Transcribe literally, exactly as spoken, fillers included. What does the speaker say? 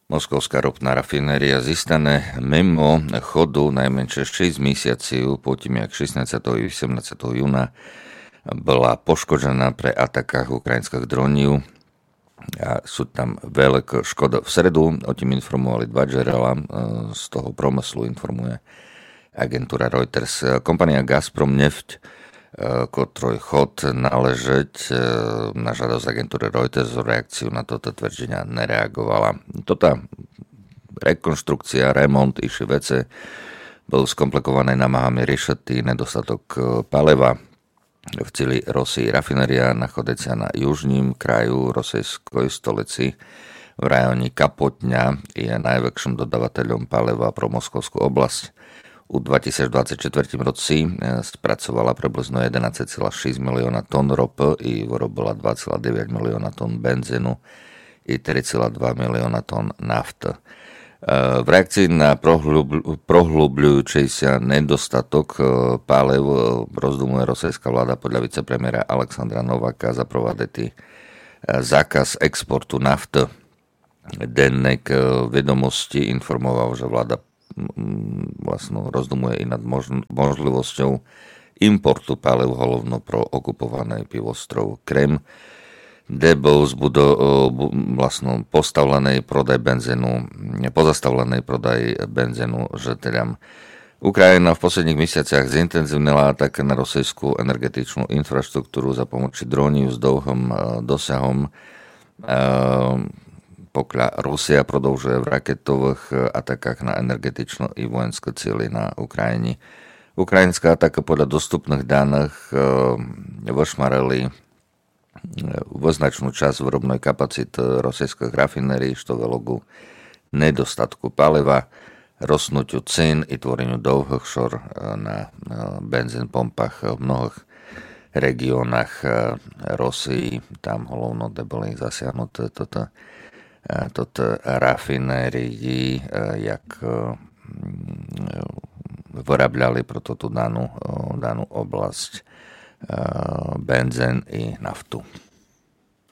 Moskovská ropná rafinéria zistané mimo chodu najmenšie šesť mesiacov po tým, jak šestnásteho a osemnásteho júna bola poškodená pre atakách ukrajinských dronov a sú tam veľké škoda. V stredu o tým informovali dva žerela, z toho promyslu informuje agentúra Reuters. Kompania Gazprom Neft, ktorý chod náležeť na žiadosť agentúry Reuters o reakciu na toto tvrdenia nereagovala. Toto rekonštrukcia, remont iši vece bol skomplikovaný námahami riešiť nedostatok paliva v celej Rosii. Rafinéria nachádzacia na južním kraju rosijskej stolici v rajóne Kapotňa je najväčším dodávateľom paliva pro Moskovskú oblasť. U dvetisícdvadsaťštyri roci spracovala približno jedenásť celá šesť milióna tón ropy i vyrobila dva celá deväť milióna tón benzínu i tri celá dva milióna tón nafty. V reakcii na prohlubľujúci sa nedostatok pálev rozdumuje rosijská vláda podľa vicepremiéra Alexandra Nováka zaprovádiť zákaz exportu nafty. Denník Vedomosti informoval, že vláda vlastne rozdumuje i nad možnosťou importu pálev hlavno pro okupovaný pivostrov Krym, kde bol zbudo vlastne postavlený prodaj benzínu, pozastavlený prodaj benzínu žiteľom. Ukrajina v posledných mesiaciach zintenzívnila atak na rosijskú energetičnú infraštruktúru za pomoci dronov s dlhým dosahom. Pokiaľ Rusia produžuje v raketových atakách na energetičné i vojenské cieľy na Ukrajine. Ukrajinská ataka podľa dostupných daných vošmarili značnú časť výrobnej kapacity rosijských rafinérií, što vedlo k nedostatku paliva, rostnutiu cien i tvoreniu dlhých šor na benzín pompách v mnohých regiónach Rosii. Tam hlavno boli zasiahnuté toto toto rafinérii, jak vyrábľali pro túto danú, danú oblasť benzín i naftu.